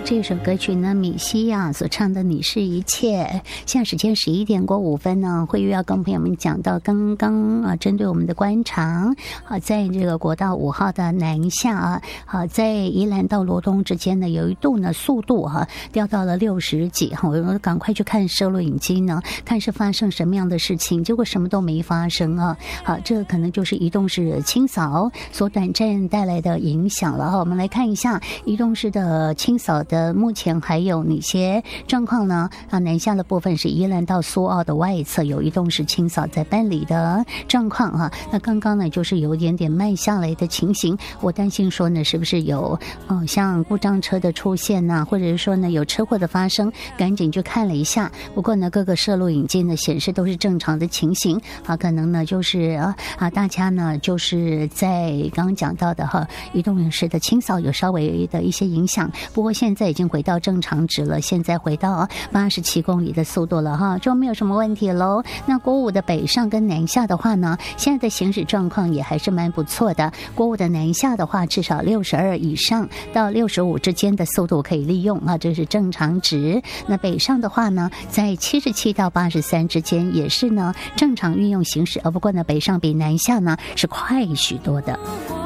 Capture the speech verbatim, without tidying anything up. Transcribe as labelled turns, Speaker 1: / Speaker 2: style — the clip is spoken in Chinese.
Speaker 1: 这首歌曲呢，米西亚所唱的《你是一切》。现在时间十一点过五分呢，慧玉要跟朋友们讲到刚刚啊，针对我们的观察啊，在这个国道五号的南下啊，啊，在宜兰到罗东之间呢，有一度呢速度哈、啊、掉到了六十几哈，我赶快去看摄录影机呢，看是发生什么样的事情，结果什么都没发生啊。好，这可能就是移动式清扫所短暂带来的影响了哈。我们来看一下移动式的清扫的。目前还有哪些状况呢？啊，南下的部分是宜兰到苏澳的外侧有移动式清扫在办理的状况啊。那刚刚呢，就是有一点点慢下来的情形，我担心说呢，是不是有嗯、呃、像故障车的出现呐、啊，或者是说呢有车祸的发生，赶紧去看了一下。不过呢，各个摄录影机呢显示都是正常的情形啊，可能呢就是啊啊大家呢就是在刚刚讲到的哈，移动式的清扫有稍微的一些影响，不过现在已经回到正常值了，现在回到八十七公里的速度了哈，就没有什么问题喽。那国五的北上跟南下的话呢，现在的行驶状况也还是蛮不错的。国五的南下的话，至少六十二以上到六十五之间的速度可以利用啊，这是正常值。那北上的话呢，在七十七到八十三之间也是呢正常运用行驶，而不过呢北上比南下呢是快许多的。